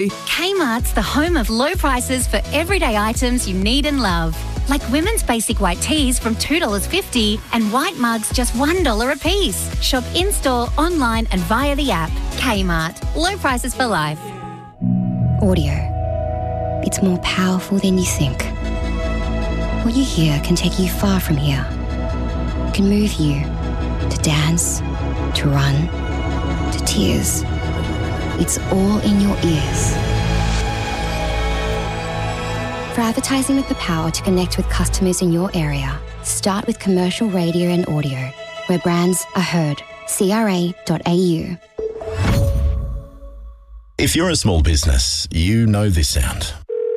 Kmart's the home of low prices for everyday items you need and love. Like women's basic white tees from $2.50 and white mugs just $1 a piece. Shop in-store, online and via the app. Kmart. Low prices for life. Audio. It's more powerful than you think. What you hear can take you far from here. It can move you to dance, to run, to tears. It's all in your ears. For advertising with the power to connect with customers in your area, start with commercial radio and audio, where brands are heard. CRA.au. If you're a small business, you know this sound.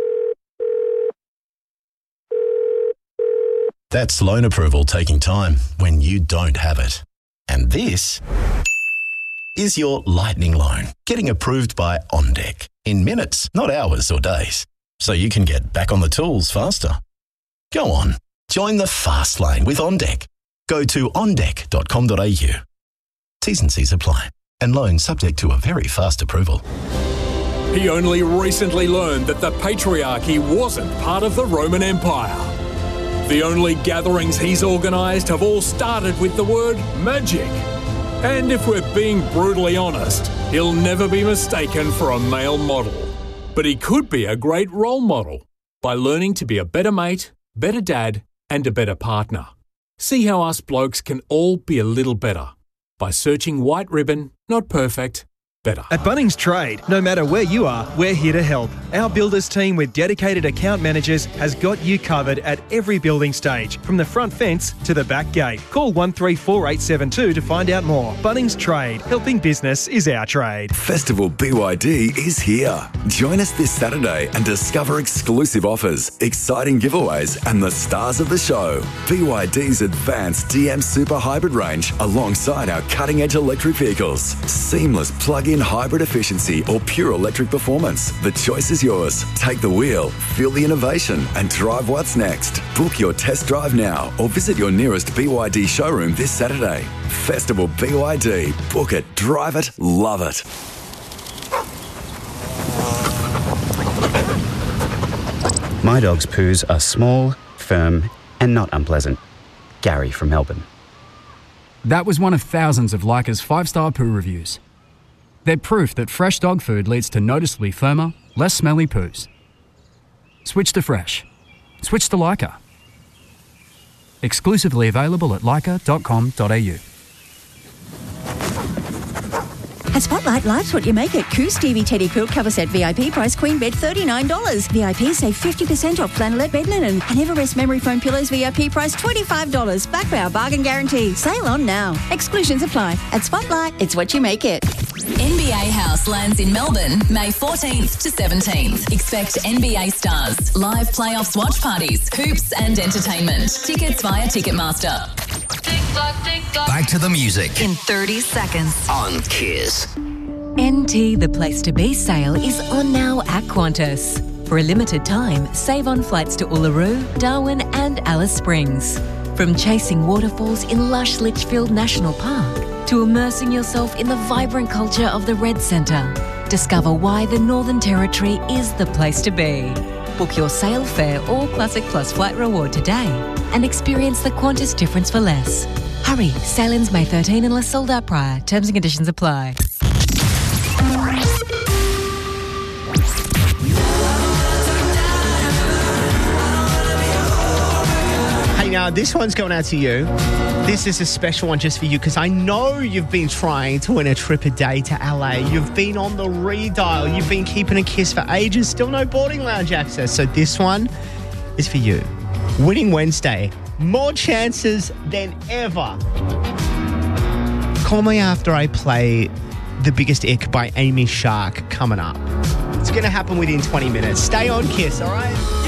That's loan approval taking time when you don't have it. And this is your lightning loan getting approved by OnDeck in minutes, not hours or days, so you can get back on the tools faster. Go on, join the fast lane with OnDeck. Go to ondeck.com.au. T's and C's apply, and loan subject to a very fast approval. He only recently learned that the patriarchy wasn't part of the Roman Empire. The only gatherings he's organised have all started with the word magic. And if we're being brutally honest, he'll never be mistaken for a male model. But he could be a great role model by learning to be a better mate, better dad, and a better partner. See how us blokes can all be a little better by searching White Ribbon, not perfect, better. At Bunnings Trade, no matter where you are, we're here to help. Our builders team with dedicated account managers has got you covered at every building stage, from the front fence to the back gate. Call 134872 to find out more. Bunnings Trade, helping business is our trade. Festival BYD is here. Join us this Saturday and discover exclusive offers, exciting giveaways and the stars of the show. BYD's advanced DM Super Hybrid range alongside our cutting-edge electric vehicles. Seamless plug-in hybrid efficiency or pure electric performance. The choice is yours. Take the wheel, feel the innovation and drive what's next. Book your test drive now or visit your nearest BYD showroom this Saturday. Festival BYD. Book it, drive it, love it. My dog's poos are small, firm and not unpleasant. Gary from Melbourne. That was one of thousands of Leica's 5-star poo reviews. They're proof that fresh dog food leads to noticeably firmer, less smelly poos. Switch to fresh. Switch to Leica. Exclusively available at leica.com.au. At Spotlight, life's what you make it. Coo Stevie Teddy Quilt Cover Set VIP price queen bed $39. VIP save 50% off flannelette bed linen. And Everest memory foam pillows VIP price $25. Back by our bargain guarantee. Sale on now. Exclusions apply. At Spotlight, it's what you make it. NBA House lands in Melbourne, May 14th to 17th. Expect NBA stars, live playoffs watch parties, hoops and entertainment. Tickets via Ticketmaster. Back to the music. In 30 seconds. On Kiss. NT The Place to Be sale is on now at Qantas. For a limited time, save on flights to Uluru, Darwin and Alice Springs. From chasing waterfalls in lush Litchfield National Park to immersing yourself in the vibrant culture of the Red Centre. Discover why the Northern Territory is the place to be. Book your sail fare or Classic Plus flight reward today and experience the Qantas difference for less. Hurry, sail-ins May 13 unless sold out prior. Terms and conditions apply. Hey, now this one's going out to you. This is a special one just for you because I know you've been trying to win a trip a day to LA. You've been on the redial. You've been keeping a kiss for ages. Still no boarding lounge access. So this one is for you. Winning Wednesday. More chances than ever. Call me after I play The Biggest Ick by Amy Shark coming up. It's going to happen within 20 minutes. Stay on Kiss, all right?